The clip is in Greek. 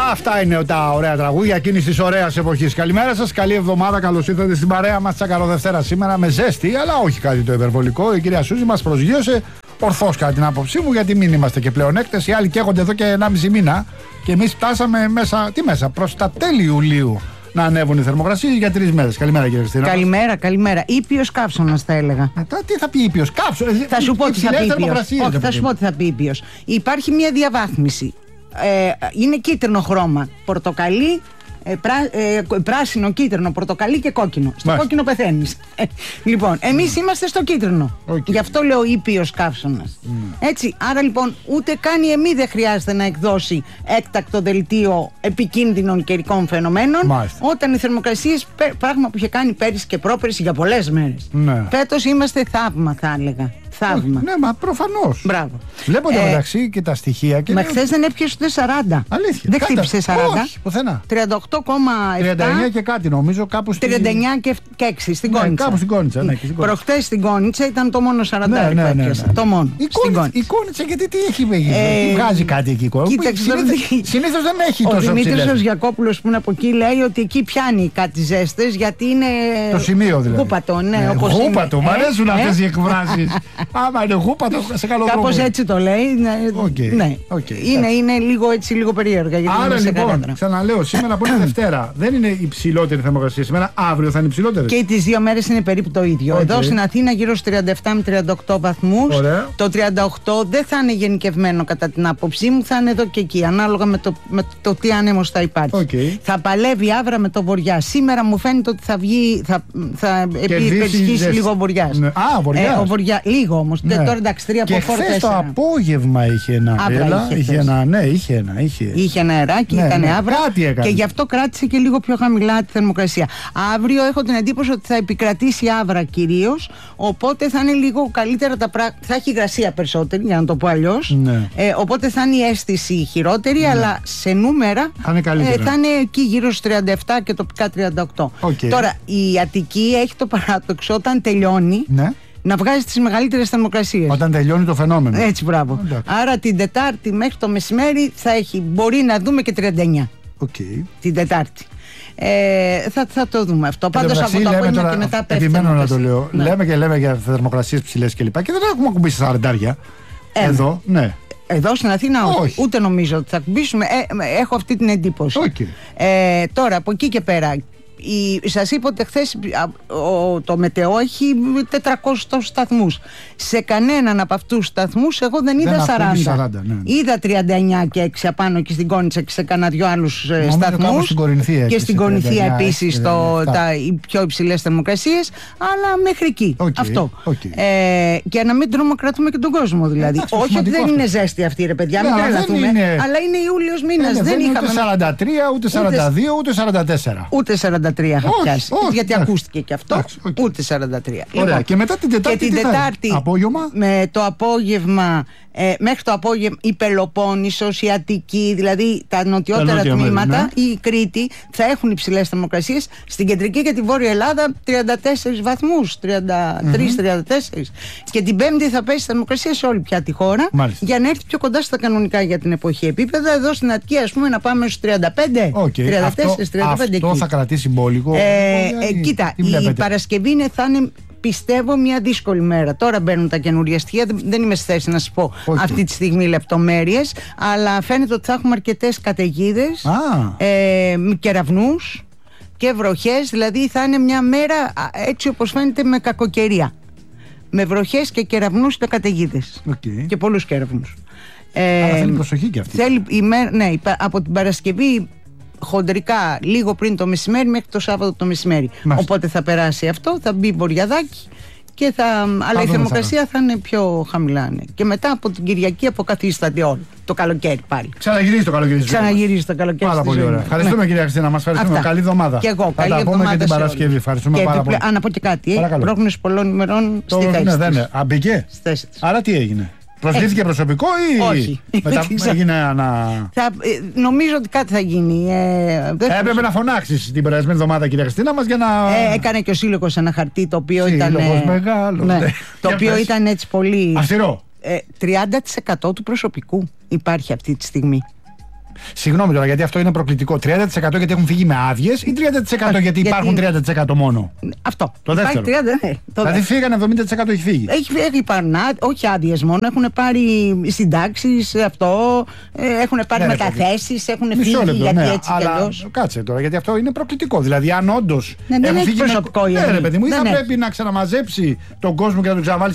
Αυτά είναι τα ωραία τραγούδια εκείνης της ωραίας εποχής. Καλημέρα σας, καλή εβδομάδα. Καλώς ήρθατε στην παρέα μας. Τσακαροδευτέρα σήμερα με ζέστη, αλλά όχι κάτι το υπερβολικό. Η κυρία Σούζη μας προσγείωσε ορθώς κατά την άποψή μου, γιατί μην είμαστε και πλεονέκτες. Οι άλλοι καίγονται εδώ και 1,5 μήνα και εμείς φτάσαμε μέσα προς τα τέλη Ιουλίου να ανέβουν οι θερμοκρασίες για 3 μέρες. Καλημέρα, κύριε Χριστίνα. Καλημέρα. Ήπιος καύσωνας, θα έλεγα. Μετά τι θα πει ήπιος καύσωνας? Θα σου πω τι θα πει ήπιος. Όχι, θα σου πω τι θα πει ήπιος. Υπάρχει μια διαβάθμιση. Είναι κίτρινο χρώμα. Πορτοκαλί, πράσινο, κίτρινο, πορτοκαλί και κόκκινο. Στο κόκκινο πεθαίνεις. Λοιπόν, εμείς είμαστε στο κίτρινο. Γι' αυτό λέω ήπιος καύσωνας. Έτσι, άρα λοιπόν ούτε καν η ΕΜΗ δεν χρειάζεται να εκδώσει έκτακτο δελτίο επικίνδυνων καιρικών φαινομένων, όταν οι θερμοκρασίες, πράγμα που είχε κάνει πέρυσι και πρόπερυσι για πολλές μέρες. Φέτος είμαστε θαύμα, θα έλεγα. Θαύμα. Ναι, μα προφανώς. Μπράβο. Βλέπω το μεταξύ και τα στοιχεία. Μα χθες δεν έπιασε ούτε 40. Αλήθεια. Δεν χτύπησε 40. Όχι, πουθενά. 38,7. 39 και κάτι νομίζω. Κάπου 39 και 6 στην Κόνιτσα. Κάπου στην Κόνιτσα. Ναι, προχτές στην Κόνιτσα ήταν το μόνο 40 που έπιασε. Το μόνο. Η Κόνιτσα, γιατί τι έχει βγει? Βγάζει κάτι εκεί. Συνήθως δεν έχει τόσο ψηλές. Ο Δημήτρης ο Γιακόπουλος που είναι από εκεί λέει ότι εκεί πιάνει κάτι ζέστες, γιατί είναι. Το σημείο δηλαδή. Γούπατο, ναι. Γούπατο, μου αρέσουν αυτές οι εκφράσεις. Άμα είναι γούπατο, σε καλό τρόπο. Κάπως έτσι το λέει. Ναι. Είναι λίγο έτσι, λίγο περίεργα. Άρα λοιπόν, ξαναλέω, σήμερα που είναι Δευτέρα, δεν είναι υψηλότερη θερμοκρασία σήμερα, αύριο θα είναι υψηλότερη. Και τις 2 μέρες είναι περίπου το ίδιο. Εδώ στην Αθήνα γύρω στους 37 με 38 βαθμούς. Το 38 δεν θα είναι γενικευμένο κατά την άποψή μου, θα είναι εδώ και εκεί, ανάλογα με το τι άνεμος θα υπάρχει. Θα παλεύει αύριο με το βορειά. Σήμερα μου φαίνεται ότι θα βγει, θα επισχύσει λίγο βοριάς. Βορειά. Λίγο όμως. Τώρα εντάξει, 3 από 4. Και χθες το απόγευμα είχε ένα αέρα. Είχε ένα αεράκι, ήταν αύριο. Και γι' αυτό κράτησε και λίγο πιο χαμηλά τη θερμοκρασία. Αύριο έχω την εντύπωση ότι θα επικρατήσει άβρα κυρίως. Οπότε θα είναι λίγο καλύτερα τα πράγματα. Θα έχει υγρασία περισσότερη, για να το πω αλλιώς. Οπότε θα είναι η αίσθηση χειρότερη, αλλά σε νούμερα θα είναι εκεί γύρω στους 37 και τοπικά 38. Τώρα η Αττική έχει το παράδοξο όταν τελειώνει. Να βγάζει τις μεγαλύτερες θερμοκρασίες. Όταν τελειώνει το φαινόμενο. Έτσι, μπράβο. Άρα την Τετάρτη μέχρι το μεσημέρι μπορεί να δούμε και 39. Την Τετάρτη. Θα το δούμε αυτό. Πάντως από το απόγευμα και μετά πέφτει. Επιμένω να το λέω. Λέμε για θερμοκρασίες ψηλές κλπ. Και δεν έχουμε ακουμπήσει 40. Εδώ, ναι. Εδώ στην Αθήνα όχι. Ούτε νομίζω ότι θα ακουμπήσουμε. Έχω αυτή την εντύπωση. Τώρα από εκεί και πέρα. Σας είπα ότι χθες το Μετεό έχει 400 σταθμούς. Σε κανέναν από αυτούς τους σταθμούς εγώ δεν είδα 40. Είδα 39 και 6 απάνω και στην Κόνιτσα και σε κανένα δυο άλλους σταθμούς. Και στην Κορινθία επίσης οι πιο υψηλές θερμοκρασίες. Αλλά μέχρι εκεί. Αυτό. Και να μην τρομοκρατούμε και τον κόσμο δηλαδή. Όχι ότι δεν είναι ζέστη αυτή, ρε παιδιά, μην τρελαθούμε. Αλλά είναι Ιούλιος μήνας. Δεν είχαμε ούτε 43, ούτε 42, ούτε 44. Ούτε 43 είχα πιάσει. Γιατί ακούστηκε και αυτό. Ούτε 43. Ωραία. Και μετά την Τετάρτη. Απόγευμα. Με το απόγευμα. Μέχρι το απόγευμα η Πελοπόννησος, η Αττική, δηλαδή τα νοτιότερα τμήματα, η Κρήτη θα έχουν υψηλές θερμοκρασίες. Στην κεντρική και τη βόρεια Ελλάδα 34 βαθμούς, 33-34. Και την Πέμπτη θα πέσει θερμοκρασία σε όλη πια τη χώρα. Για να έρθει πιο κοντά στα κανονικά για την εποχή επίπεδα. Εδώ στην Αττική, ας πούμε, να πάμε στους 35, 34-35. Αυτό θα κρατήσει μπόλικο. Κοίτα, η Παρασκευή θα είναι, πιστεύω, μια δύσκολη μέρα. Τώρα μπαίνουν τα καινούργια στοιχεία. Δεν είμαι στη θέση να σας πω αυτή τη στιγμή λεπτομέρειες. Αλλά φαίνεται ότι θα έχουμε αρκετές καταιγίδες, κεραυνούς και βροχές. Δηλαδή θα είναι μια μέρα έτσι όπως φαίνεται με κακοκαιρία. Με βροχές και κεραυνούς και καταιγίδες. Και πολλούς κεραυνούς. Αλλά θέλει προσοχή και αυτή. Ναι, από την Παρασκευή χοντρικά λίγο πριν το μεσημέρι μέχρι το Σάββατο το μεσημέρι. Οπότε θα περάσει αυτό, θα μπει βοριαδάκι και αλλά η θερμοκρασία θα είναι πιο χαμηλά. Ναι. Και μετά από την Κυριακή αποκαθίσταται όλο. Το καλοκαίρι πάλι. Ξαναγυρίζει το καλοκαίρι. Πάρα πολύ ωραία. Ευχαριστούμε, κυρία Χριστίνα. Μας ευχαριστούμε. Καλή εβδομάδα. Και εγώ. Καλή εβδομάδα. Θα τα πούμε και την Παρασκευή. Ευχαριστούμε πάρα πολύ. Να πω και κάτι. Πρόγνωση πολλών ημερών στη θέση της. Μπήκε. Άρα τι έγινε? Προσλήφθηκε προσωπικό ή όχι? Μετά έγινε νομίζω ότι κάτι θα γίνει. Έπρεπε να φωνάξεις την περασμένη εβδομάδα, κυρία Χριστίνα μας, για να. Έκανε και ο σύλλογος ένα χαρτί το οποίο ήταν. Σύλλογος μεγάλο. Το οποίο ήταν έτσι πολύ. Αυστηρό. 30% του προσωπικού υπάρχει αυτή τη στιγμή. Συγγνώμη τώρα, γιατί αυτό είναι προκλητικό. 30% γιατί έχουν φύγει με άδειες ή 30% γιατί υπάρχουν 30% μόνο? Αυτό. Το δεύτερο. 30, δηλαδή φύγανε 70% έχει φύγει. Έχει πάρει, όχι άδειες μόνο, έχουν πάρει συντάξεις, έχουν πάρει μεταθέσεις, έχουν φύγει γιατί έτσι κι αλλιώς. Κάτσε τώρα, γιατί αυτό είναι προκλητικό. Δηλαδή, αν όντως. Δεν έχει προσωπικό η παιδί μου, ή θα πρέπει να ξαναμαζέψει τον κόσμο και να τον ξαναβάλει